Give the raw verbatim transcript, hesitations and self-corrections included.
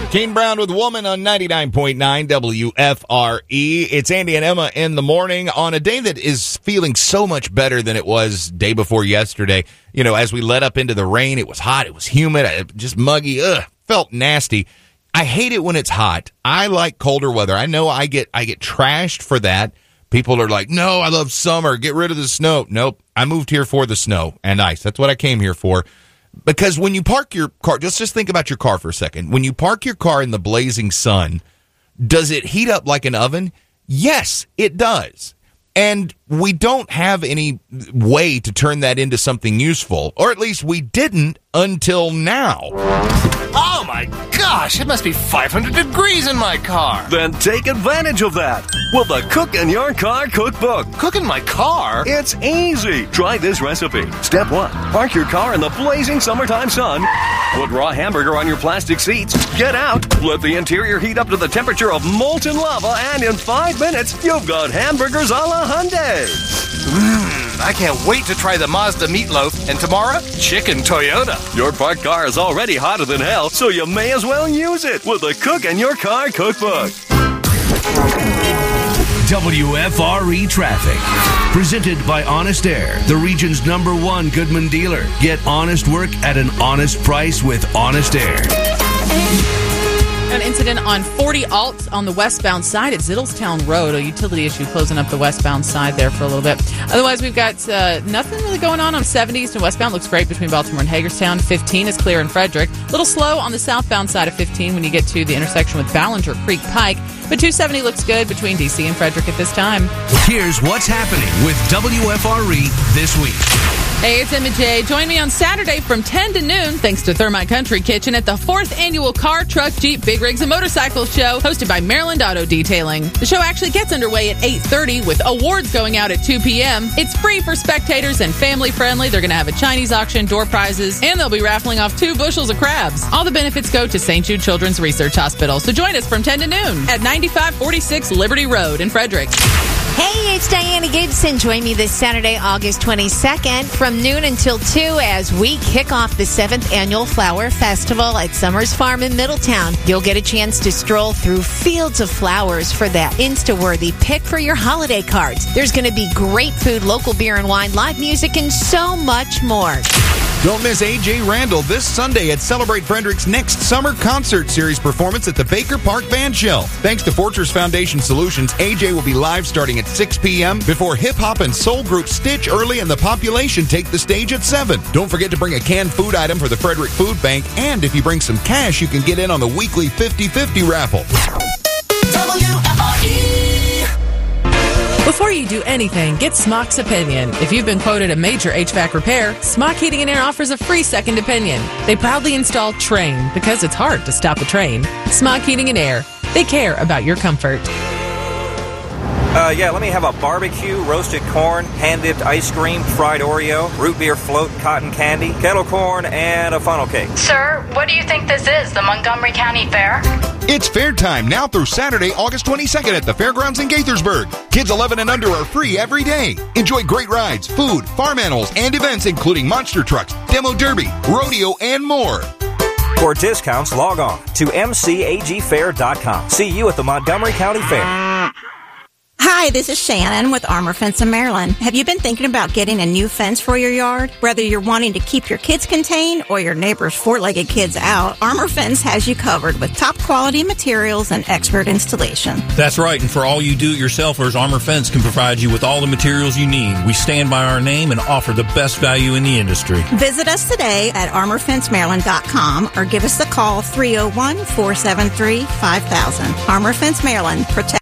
Kane Brown with Woman on ninety-nine point nine W F R E. It's Andy and Emma in the morning on a day that is feeling so much better than it was day before yesterday. You know, as we led up into the rain, it was hot, it was humid, just muggy, ugh, felt nasty. I hate it when it's hot. I like colder weather. I know I get I get trashed for that. People are like, no, I love summer, get rid of the snow. Nope, I moved here for the snow and ice. That's what I came here for. Because when you park your car, just, just think about your car for a second. When you park your car in the blazing sun, does it heat up like an oven? Yes, it does. And we don't have any way to turn that into something useful. Or at least we didn't until now. Oh my gosh, it must be five hundred degrees in my car. Then take advantage of that with the Cook in Your Car Cookbook. Cook in my car? It's easy. Try this recipe. Step one, park your car in the blazing summertime sun. Put raw hamburger on your plastic seats. Get out. Let the interior heat up to the temperature of molten lava, and in five minutes, you've got hamburgers a la Hyundai. Mmm, I can't wait to try the Mazda meatloaf, and tomorrow, chicken Toyota. Your parked car is already hotter than hell, so you may as well use it with the Cook in Your Car Cookbook. W F R E Traffic. Presented by Honest Air, the region's number one Goodman dealer. Get honest work at an honest price with Honest Air. An incident on forty Alt on the westbound side at Zittlestown Road. A utility issue closing up the westbound side there for a little bit. Otherwise, we've got uh, nothing really going on on seventies to westbound. Looks great between Baltimore and Hagerstown. fifteen is clear in Frederick. A little slow on the southbound side of fifteen when you get to the intersection with Ballinger Creek Pike. But two seventy looks good between D C and Frederick at this time. Here's what's happening with W F R E this week. Hey, it's Emma J. Join me on Saturday from ten to noon, thanks to Thermite Country Kitchen, at the fourth annual Car, Truck, Jeep, Big Rigs, and Motorcycles Show, hosted by Maryland Auto Detailing. The show actually gets underway at eight thirty, with awards going out at two p.m. It's free for spectators and family-friendly. They're going to have a Chinese auction, door prizes, and they'll be raffling off two bushels of crabs. All the benefits go to Saint Jude Children's Research Hospital. So join us from ten to noon at ninety-five forty-six Liberty Road in Frederick. Hey, it's Diana Gibson. Join me this Saturday, August twenty-second, from noon until two as we kick off the seventh Annual Flower Festival at Summers Farm in Middletown. You'll get a chance to stroll through fields of flowers for that Insta-worthy pick for your holiday cards. There's going to be great food, local beer and wine, live music, and so much more. Don't miss A J Randall this Sunday at Celebrate Frederick's next summer concert series performance at the Baker Park Band Shell. Thanks to Fortress Foundation Solutions, A J will be live starting at six p.m. before hip-hop and soul group Stitch Early and the Population take the stage at seven. Don't forget to bring a canned food item for the Frederick Food Bank, and if you bring some cash, you can get in on the weekly fifty-fifty raffle. W F R E. Before you do anything, get Smock's opinion. If you've been quoted a major H V A C repair, Smock Heating and Air offers a free second opinion. They proudly install Train because it's hard to stop a train. Smock Heating and Air. They care about your comfort. Uh, yeah, let me have a barbecue, roasted corn, hand-dipped ice cream, fried Oreo, root beer float, cotton candy, kettle corn, and a funnel cake. Sir, what do you think this is, the Montgomery County Fair? It's fair time now through Saturday, August twenty-second at the Fairgrounds in Gaithersburg. Kids eleven and under are free every day. Enjoy great rides, food, farm animals, and events including monster trucks, demo derby, rodeo, and more. For discounts, log on to m c a g fair dot com. See you at the Montgomery County Fair. Hi, this is Shannon with Armor Fence in Maryland. Have you been thinking about getting a new fence for your yard? Whether you're wanting to keep your kids contained or your neighbor's four-legged kids out, Armor Fence has you covered with top-quality materials and expert installation. That's right, and for all you do-it-yourselfers, Armor Fence can provide you with all the materials you need. We stand by our name and offer the best value in the industry. Visit us today at armor fence maryland dot com or give us a call three oh one, four seven three, five thousand. Armor Fence Maryland. Protect